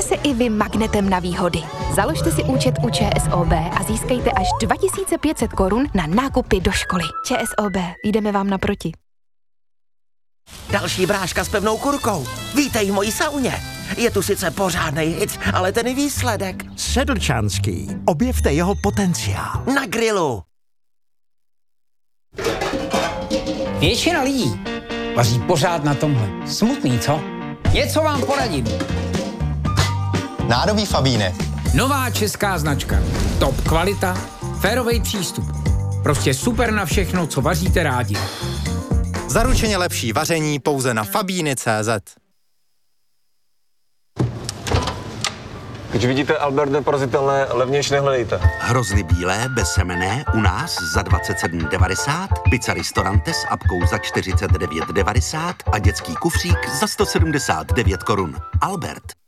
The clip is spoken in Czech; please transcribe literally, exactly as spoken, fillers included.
se i vy magnetem na výhody. Založte si účet u ČSOB a získejte až dva tisíce pět set korun na nákupy do školy. ČSOB, jdeme vám naproti. Další bráška s pevnou kurkou. Vítej v mojí sauně. Je tu sice pořádnej hic, ale ten výsledek. Sedlčanský. Objevte jeho potenciál. Na grilu. Většina lidí vaří pořád na tomhle. Smutný, co? Něco vám poradím. Nádobí Fabíny. Nová česká značka. Top kvalita, férovej přístup. Prostě super na všechno, co vaříte rádi. Zaručeně lepší vaření pouze na fabíny tečka cé zet. Když vidíte Albert neporazitelné, levnější nehledejte. Hrozny bílé, bezsemenné, u nás za dvacet sedm devadesát, pizza Ristorante s apkou za čtyřicet devět devadesát a dětský kufřík za sto sedmdesát devět korun. Albert.